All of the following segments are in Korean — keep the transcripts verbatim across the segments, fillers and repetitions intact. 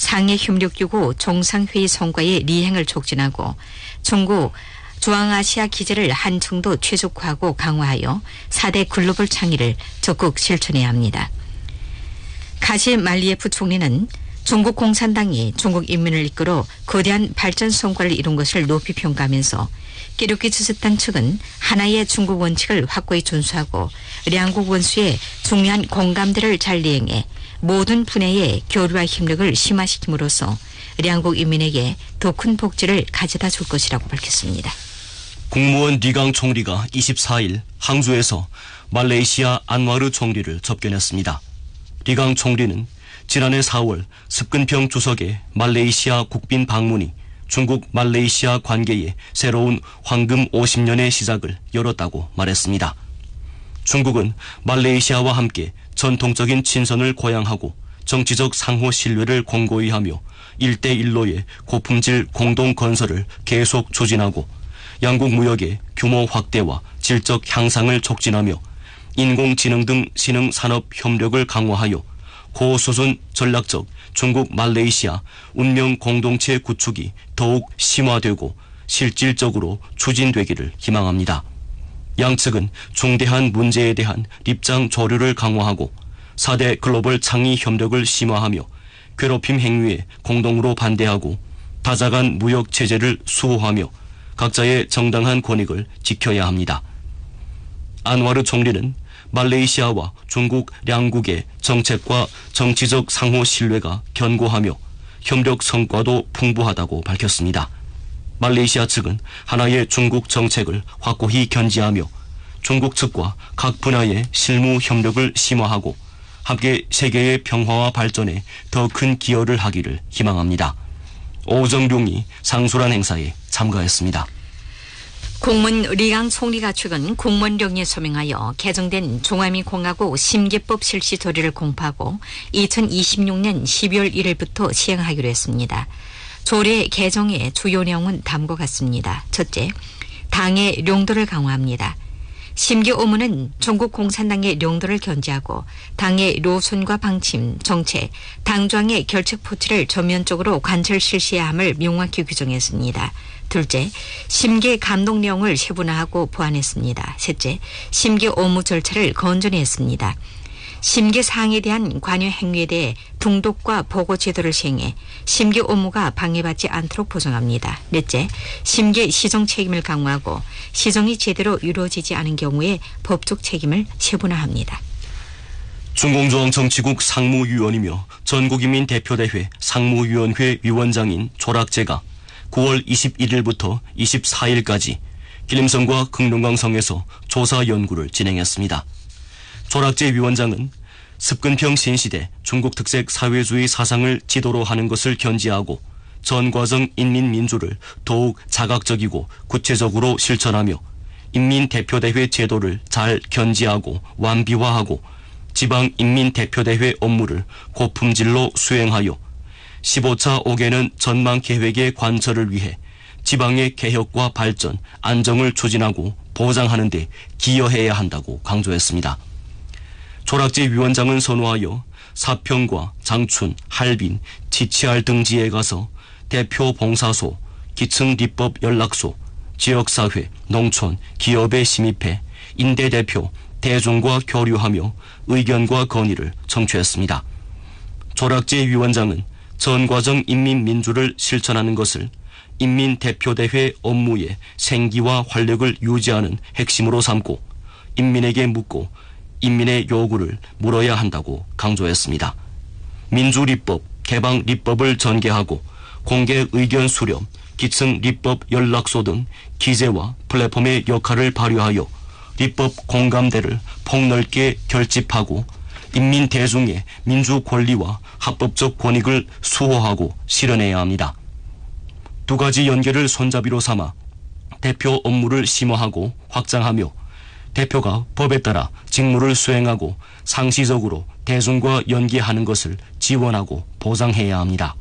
상해협력기구 정상회의 성과의 리행을 촉진하고 중국 중앙아시아 기제를 한층더 최적화하고 강화하여 사 대 글로벌 창의를 적극 실천해야 합니다. 가심 말리예프 총리는 중국 공산당이 중국 인민을 이끌어 거대한 발전 성과를 이룬 것을 높이 평가하면서 기르기즈스탄 측은 하나의 중국 원칙을 확고히 준수하고 양국 원수의 중요한 공감대를 잘 이행해 모든 분야의 교류와 협력을 심화시킴으로써 양국 인민에게 더 큰 복지를 가져다 줄 것이라고 밝혔습니다. 국무원 리강 총리가 이십사일 항저우에서 말레이시아 안와르 총리를 접견했습니다. 리강 총리는 지난해 사월 습근평 주석의 말레이시아 국빈 방문이 중국 말레이시아 관계의 새로운 황금 오십 년의 시작을 열었다고 말했습니다. 중국은 말레이시아와 함께 전통적인 친선을 고양하고 정치적 상호 신뢰를 공고히 하며 일대일로의 고품질 공동 건설을 계속 추진하고 양국 무역의 규모 확대와 질적 향상을 촉진하며 인공지능 등 신흥 산업 협력을 강화하여 고수준 전략적 중국 말레이시아 운명 공동체 구축이 더욱 심화되고 실질적으로 추진되기를 희망합니다. 양측은 중대한 문제에 대한 입장 조류를 강화하고 사 대 글로벌 창의 협력을 심화하며 괴롭힘 행위에 공동으로 반대하고 다자간 무역 체제를 수호하며 각자의 정당한 권익을 지켜야 합니다. 안와르 총리는 말레이시아와 중국 양국의 정책과 정치적 상호 신뢰가 견고하며 협력 성과도 풍부하다고 밝혔습니다. 말레이시아 측은 하나의 중국 정책을 확고히 견지하며 중국 측과 각 분야의 실무 협력을 심화하고 함께 세계의 평화와 발전에 더 큰 기여를 하기를 희망합니다. 오정룡이 상술한 행사에 참가했습니다. 국문 리강 총리가 최근 공무원령에 서명하여 개정된 중화민공화국 심기법 실시 조례를 공포하고 이천이십육년 십이월 일일부터 시행하기로 했습니다. 조례 개정의 주요 내용은 다음과 같습니다. 첫째, 당의領土를 강화합니다. 심기 오문은 중국 공산당의領土를 견지하고 당의 노선과 방침, 정책, 당정의 결책 포치를 전면적으로 관철 실시해야 함을 명확히 규정했습니다. 둘째, 심기 감독 내용을 세분화하고 보완했습니다. 셋째, 심기 오무 절차를 건전히 했습니다. 심기 사항에 대한 관여 행위에 대해 등록과 보고 제도를 시행해 심기 업무가 방해받지 않도록 보장합니다. 넷째, 심기 시정 책임을 강화하고 시정이 제대로 이루어지지 않은 경우에 법적 책임을 세분화합니다. 중공정정치국 상무위원이며 전국인민대표대회 상무위원회 위원장인 조락제가 구월 이십일일부터 이십사일까지 기림성과 극룡강성에서 조사 연구를 진행했습니다. 조락제 위원장은 습근평 신시대 중국 특색 사회주의 사상을 지도로 하는 것을 견지하고 전과정 인민민주를 더욱 자각적이고 구체적으로 실천하며 인민대표대회 제도를 잘 견지하고 완비화하고 지방인민대표대회 업무를 고품질로 수행하여 십오차 오 개년 전망계획의 관철을 위해 지방의 개혁과 발전, 안정을 추진하고 보장하는 데 기여해야 한다고 강조했습니다. 조락제 위원장은 선호하여 사평과 장춘, 할빈, 지치알 등지에 가서 대표 봉사소, 기층立법 연락소, 지역사회, 농촌, 기업에 심입해 인대대표, 대중과 교류하며 의견과 건의를 청취했습니다. 조락제 위원장은 전과정 인민민주를 실천하는 것을 인민대표대회 업무의 생기와 활력을 유지하는 핵심으로 삼고 인민에게 묻고 인민의 요구를 물어야 한다고 강조했습니다. 민주립법, 개방립법을 전개하고 공개 의견 수렴, 기층立법 연락소 등 기재와 플랫폼의 역할을 발휘하여立법 공감대를 폭넓게 결집하고 인민 대중의 민주 권리와 합법적 권익을 수호하고 실현해야 합니다. 두 가지 연계를 손잡이로 삼아 대표 업무를 심화하고 확장하며 대표가 법에 따라 직무를 수행하고 상시적으로 대중과 연계하는 것을 지원하고 보장해야 합니다.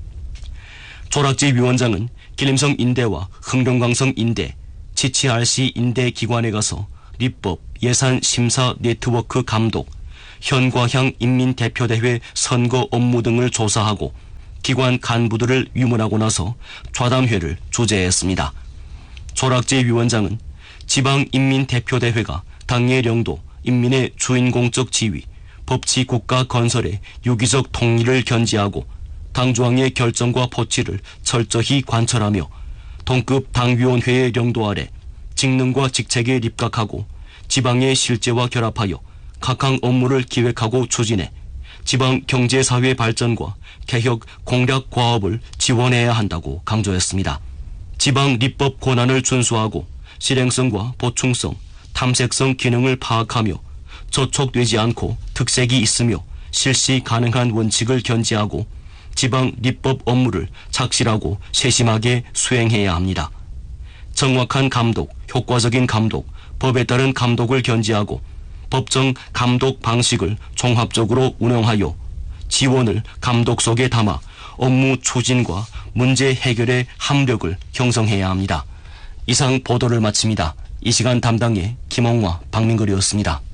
조락제 위원장은 기림성 인대와 흥룡강성 인대, 지치알씨 인대 기관에 가서立법 예산 심사 네트워크 감독, 현과향 인민대표대회 선거 업무 등을 조사하고 기관 간부들을 위문하고 나서 좌담회를 주재했습니다. 조락재 위원장은 지방인민대표대회가 당의領土, 인민의 주인공적 지위, 법치 국가 건설의 유기적 통일을 견지하고 당조항의 결정과 포치를 철저히 관철하며 동급 당위원회의領土 아래 직능과 직책에 입각하고 지방의 실제와 결합하여 각항 업무를 기획하고 추진해 지방 경제사회 발전과 개혁 공략 과업을 지원해야 한다고 강조했습니다. 지방立法 권한을 준수하고 실행성과 보충성, 탐색성 기능을 파악하며 저촉되지 않고 특색이 있으며 실시 가능한 원칙을 견지하고 지방立法 업무를 착실하고 세심하게 수행해야 합니다. 정확한 감독, 효과적인 감독, 법에 따른 감독을 견지하고 법정 감독 방식을 종합적으로 운영하여 지원을 감독 속에 담아 업무 추진과 문제 해결의 함력을 형성해야 합니다. 이상 보도를 마칩니다. 이 시간 담당의 김홍화, 박민걸이었습니다.